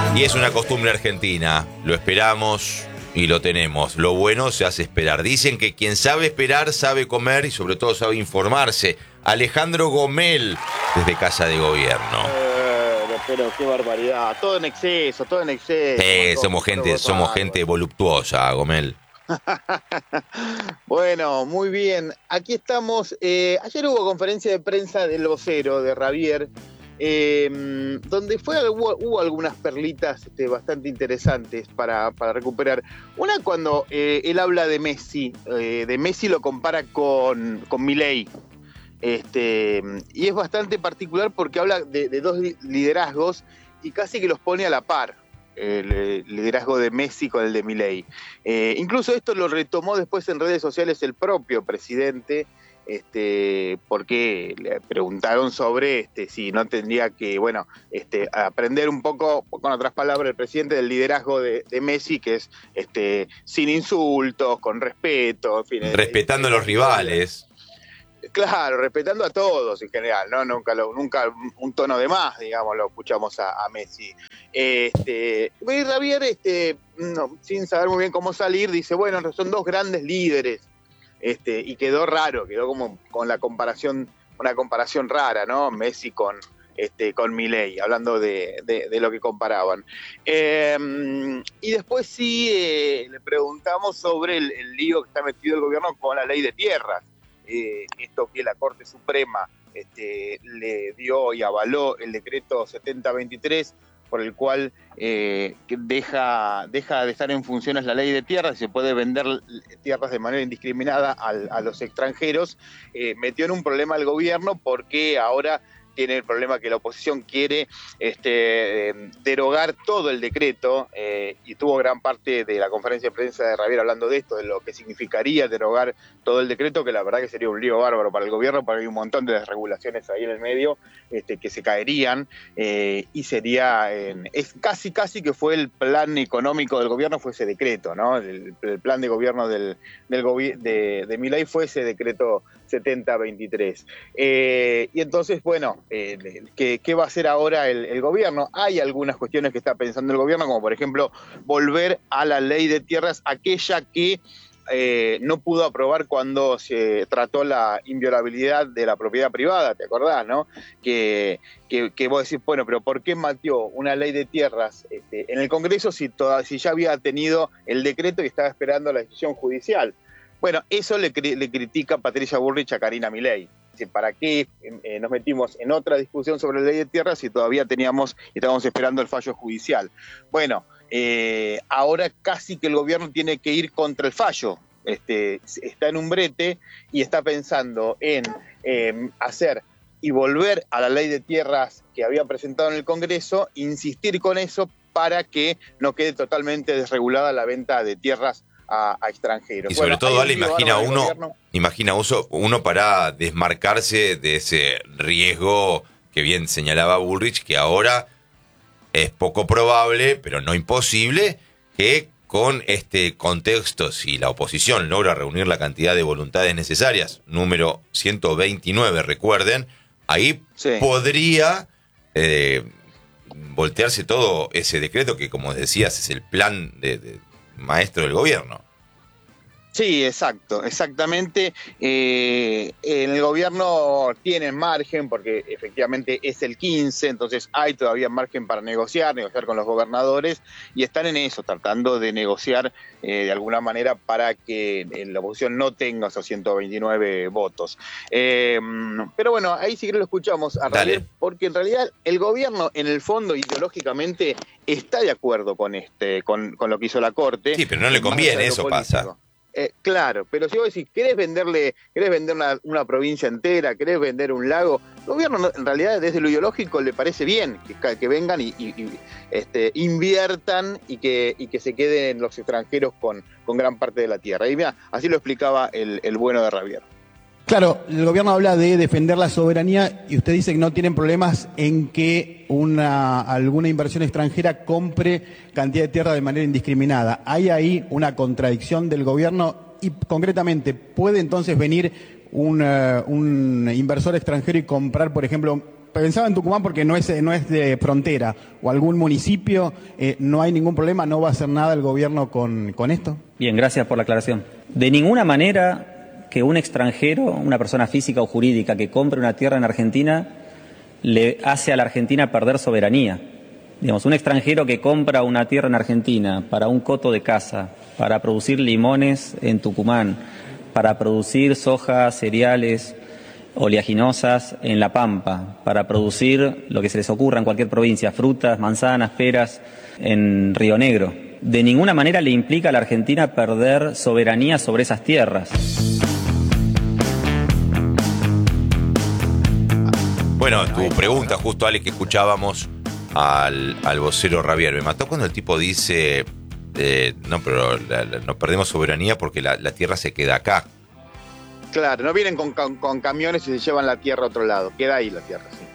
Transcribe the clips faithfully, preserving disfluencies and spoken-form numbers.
Y es una costumbre argentina, lo esperamos y lo tenemos. Lo bueno se hace esperar. Dicen que quien sabe esperar sabe comer y sobre todo sabe informarse. Alejandro Gomel, desde Casa de Gobierno. Eh, pero qué barbaridad, todo en exceso, todo en exceso. Eh, todo, somos gente, todo somos gente voluptuosa, Gomel. Bueno, muy bien. Aquí estamos. Eh, ayer hubo conferencia de prensa del vocero de Ravier, eh, donde fue hubo, hubo algunas perlitas este, bastante interesantes para, para recuperar. Una cuando eh, él habla de Messi, eh, de Messi lo compara con, con Milei. Este, y es bastante particular porque habla de, de dos liderazgos y casi que los pone a la par. El liderazgo de Messi con el de Milei. Eh, incluso esto lo retomó después en redes sociales el propio presidente, este, porque le preguntaron sobre este, si no tendría que, bueno, este, aprender un poco, con otras palabras, el presidente del liderazgo de, de Messi, que es este, sin insultos, con respeto, en fin, respetando a los rivales. Claro, respetando a todos en general, ¿no? Nunca, lo, nunca un tono de más, digamos, lo escuchamos a, a Messi. Este, y Ravier, este, no, sin saber muy bien cómo salir, dice, bueno, son dos grandes líderes. Este, y quedó raro, quedó como con la comparación, una comparación rara, ¿no? Messi con, este, con Milei, hablando de, de, de lo que comparaban. Eh, y después sí eh, le preguntamos sobre el, el lío que está metido el gobierno con la ley de tierras. Eh, esto que la Corte Suprema este, le dio y avaló el decreto setenta veintitrés, por el cual eh, deja, deja de estar en funciones la ley de tierras y se puede vender tierras de manera indiscriminada a, a los extranjeros, eh, metió en un problema al gobierno porque ahora tiene el problema que la oposición quiere este, eh, derogar todo el decreto eh, y tuvo gran parte de la conferencia de prensa de Ravier hablando de esto, de lo que significaría derogar todo el decreto, que la verdad que sería un lío bárbaro para el gobierno, porque hay un montón de desregulaciones ahí en el medio este, que se caerían eh, y sería, eh, es casi casi que fue el plan económico del gobierno, fue ese decreto, ¿no? El, el plan de gobierno del, del gobi de, de Milei fue ese decreto setenta veintitrés. Eh, y entonces, bueno, eh, ¿qué, ¿qué va a hacer ahora el, el gobierno? Hay algunas cuestiones que está pensando el gobierno, como por ejemplo, volver a la ley de tierras, aquella que eh, no pudo aprobar cuando se trató la inviolabilidad de la propiedad privada, ¿te acordás, no? Que, que, que vos decís, bueno, pero ¿por qué matió una ley de tierras este, en el Congreso si, toda, si ya había tenido el decreto y estaba esperando la decisión judicial? Bueno, eso le, le critica Patricia Bullrich a Karina Milei. ¿Para qué eh, nos metimos en otra discusión sobre la ley de tierras si todavía teníamos y estábamos esperando el fallo judicial? Bueno, eh, ahora casi que el gobierno tiene que ir contra el fallo. Este, está en un brete y está pensando en eh, hacer y volver a la ley de tierras que había presentado en el Congreso, insistir con eso para que no quede totalmente desregulada la venta de tierras A, a extranjeros. Y sobre bueno, todo, Ale, imagina uno, gobierno. imagina uso, uno para desmarcarse de ese riesgo que bien señalaba Bullrich, que ahora es poco probable, pero no imposible, que con este contexto, si la oposición logra reunir la cantidad de voluntades necesarias, número ciento veintinueve, recuerden, ahí sí. podría eh, voltearse todo ese decreto que, como decías, es el plan de, de maestro del gobierno. Sí, exacto, exactamente. Eh, en el gobierno tienen margen porque efectivamente es el quince, entonces hay todavía margen para negociar, negociar con los gobernadores y están en eso, tratando de negociar eh, de alguna manera para que la oposición no tenga esos ciento veintinueve votos. Eh, pero bueno, ahí sí que lo escuchamos a Ravier, porque en realidad el gobierno en el fondo ideológicamente está de acuerdo con este, con, con lo que hizo la Corte. Sí, pero no le conviene, eso pasa. Eh, claro, pero si vos decís, ¿querés venderle, querés vender una, una provincia entera, querés vender un lago? El gobierno no, en realidad desde lo ideológico le parece bien que, que vengan y, y, y este, inviertan y que, y que se queden los extranjeros con, con gran parte de la tierra. Y mira, así lo explicaba el, el bueno de Ravier. Claro, el gobierno habla de defender la soberanía y usted dice que no tienen problemas en que una, alguna inversión extranjera compre cantidad de tierra de manera indiscriminada. ¿Hay ahí una contradicción del gobierno? Y concretamente, ¿puede entonces venir un, uh, un inversor extranjero y comprar, por ejemplo, pensaba en Tucumán porque no es, no es de frontera, o algún municipio, eh, no hay ningún problema, no va a hacer nada el gobierno con, con esto. Bien, gracias por la aclaración. De ninguna manera que un extranjero, una persona física o jurídica que compre una tierra en Argentina, le hace a la Argentina perder soberanía. Digamos, un extranjero que compra una tierra en Argentina para un coto de caza, para producir limones en Tucumán, para producir soja, cereales, oleaginosas en La Pampa, para producir lo que se les ocurra en cualquier provincia, frutas, manzanas, peras en Río Negro. De ninguna manera le implica a la Argentina perder soberanía sobre esas tierras. Bueno, tu pregunta justo, Ale, que escuchábamos al, al vocero Rabier. Me mató cuando el tipo dice, eh, no, pero la, la, no perdemos soberanía porque la, la tierra se queda acá. Claro, no vienen con, con, con camiones y se llevan la tierra a otro lado. Queda ahí la tierra, sí.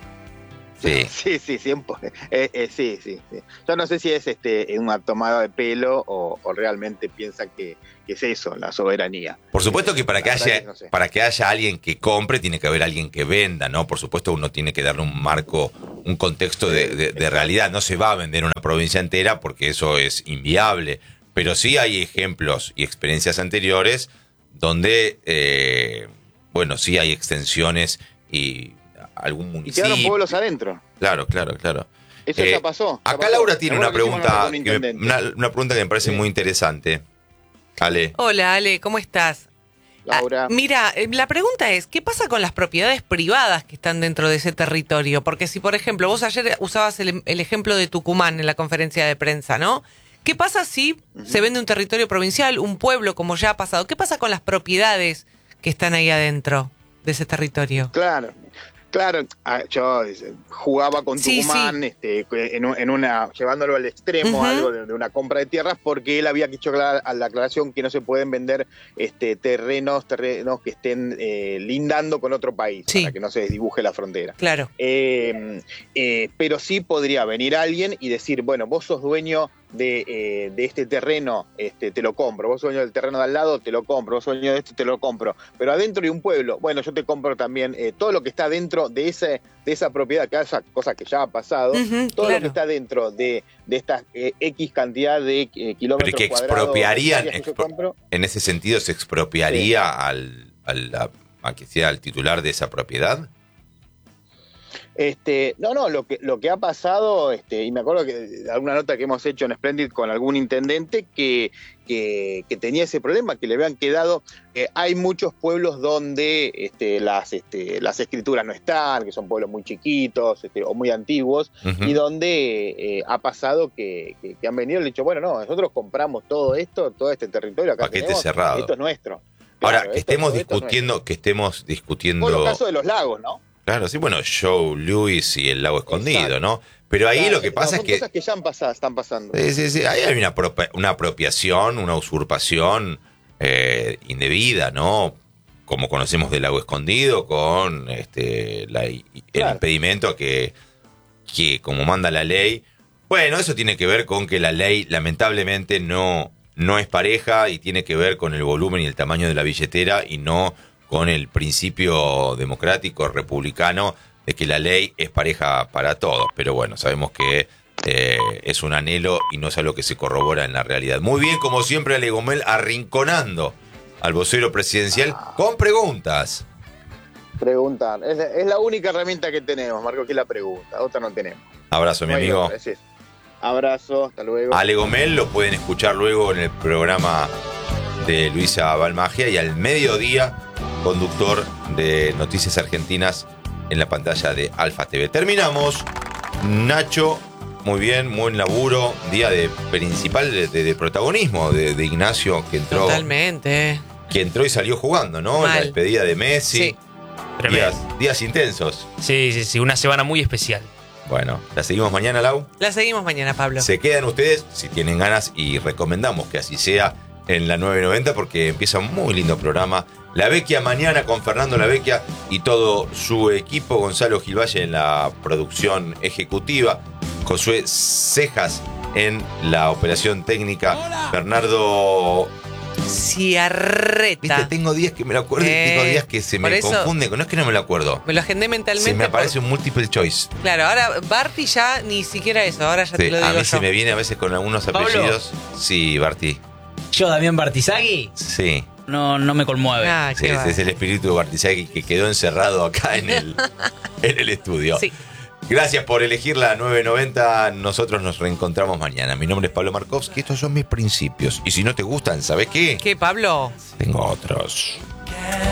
Sí, sí, sí, siempre. Eh, eh, sí, sí, sí. Yo no sé si es este una tomada de pelo o, o realmente piensan que, que es eso, la soberanía. Por supuesto que para que, haya, que no sé. para que haya alguien que compre, tiene que haber alguien que venda, ¿no? Por supuesto, uno tiene que darle un marco, un contexto de, de, de realidad. No se va a vender una provincia entera porque eso es inviable. Pero sí hay ejemplos y experiencias anteriores donde, eh, bueno, sí hay extensiones y algún municipio. Y quedaron pueblos adentro. Claro, claro, claro. Eso eh, ya pasó. Ya acá pasó. Laura tiene una pregunta, un que me, una, una pregunta que me parece sí. muy interesante. Ale. Hola, Ale, ¿cómo estás? Laura. Ah, mira, la pregunta es, ¿qué pasa con las propiedades privadas que están dentro de ese territorio? Porque si, por ejemplo, vos ayer usabas el, el ejemplo de Tucumán en la conferencia de prensa, ¿no? ¿Qué pasa si uh-huh. se vende un territorio provincial, un pueblo, como ya ha pasado? ¿Qué pasa con las propiedades que están ahí adentro de ese territorio? Claro. Claro, yo jugaba con sí, Tucumán, sí. Este, en, en una, llevándolo al extremo, uh-huh. algo de, de una compra de tierras, porque él había hecho la, la aclaración que no se pueden vender este, terrenos, terrenos que estén eh, lindando con otro país, sí. para que no se desdibuje la frontera. Claro. Eh, eh, pero sí podría venir alguien y decir, bueno, vos sos dueño de, eh, de este terreno, este, te lo compro, vos sos dueño del terreno de al lado, te lo compro, vos sos dueño de este, te lo compro, pero adentro de un pueblo, bueno, yo te compro también eh, todo lo que está dentro de, ese, de esa propiedad, que haya cosa que ya ha pasado, uh-huh, todo claro. lo que está dentro de, de estas eh, X cantidad de eh, kilómetros pero que expropiarían, que expro- en ese sentido, ¿se expropiaría sí. al, al, a, a que sea el titular de esa propiedad? Este, no, no, lo que, lo que ha pasado, este, y me acuerdo que de alguna nota que hemos hecho en Splendid con algún intendente que, que, que tenía ese problema, que le habían quedado, eh, hay muchos pueblos donde este, las, este, las escrituras no están, que son pueblos muy chiquitos este, o muy antiguos, uh-huh. y donde eh, ha pasado que, que, que han venido y han dicho, bueno, no, nosotros compramos todo esto, todo este territorio, acá paquete tenemos, cerrado. Esto es nuestro. Ahora, claro, que esto, estemos esto, discutiendo, esto que estemos discutiendo. Por el caso de los lagos, ¿no? Claro, sí, bueno, Joe Louis y el lago escondido, exacto. ¿no? Pero ahí claro, lo que pasa no, es que... Son cosas que ya han pasado, están pasando. Sí, sí, sí. Ahí hay una, propia, una apropiación, una usurpación eh, indebida, ¿no? Como conocemos del lago escondido, con este la, el claro. impedimento que, que, como manda la ley... Bueno, eso tiene que ver con que la ley, lamentablemente, no, no es pareja y tiene que ver con el volumen y el tamaño de la billetera y no... con el principio democrático, republicano, de que la ley es pareja para todos. Pero bueno, sabemos que eh, es un anhelo y no es algo que se corrobora en la realidad. Muy bien, como siempre, Ale Gomel arrinconando al vocero presidencial ah. con preguntas. Preguntar. Es, es la única herramienta que tenemos, Marco, que es la pregunta. Otra no tenemos. Abrazo, mi no amigo. Otra, es Abrazo, hasta luego. Ale Gomel lo pueden escuchar luego en el programa de Luisa Balmagia y al mediodía conductor de Noticias Argentinas en la pantalla de Alfa T V. Terminamos. Nacho, muy bien, buen laburo. Día de principal de, de, de protagonismo de, de Ignacio, que entró. Totalmente. Que entró y salió jugando, ¿no? Mal. La despedida de Messi. Sí. Días, días intensos. Sí, sí, sí, una semana muy especial. Bueno, ¿la seguimos mañana, Lau? La seguimos mañana, Pablo. Se quedan ustedes, si tienen ganas, y recomendamos que así sea en la nueve noventa porque empieza un muy lindo programa. La Vecchia mañana con Fernando La Vecchia y todo su equipo. Gonzalo Gilvalle en la producción ejecutiva. Josué Cejas en la operación técnica. Hola. Bernardo Ciarreta. Viste, tengo días que me lo acuerdo Eh, y tengo días que se por me eso- confunde. No es que no me lo acuerdo. Me lo agendé mentalmente. Se me aparece por- un multiple choice. Claro, ahora Barty ya ni siquiera eso, ahora ya Sí, te lo digo a mí yo. se me viene a veces con algunos Pablo. apellidos. Sí, Barty. Yo, Damián Bartizagui, Sí. no, no me conmueve. Ah, Sí, qué ese es va. el espíritu de Bartizagui que quedó encerrado acá en el, en el estudio. Sí. Gracias por elegir la nueve noventa. Nosotros nos reencontramos mañana. Mi nombre es Pablo Markovsky. Estos son mis principios. Y si no te gustan, ¿sabes qué? ¿Qué, Pablo? Tengo otros. Can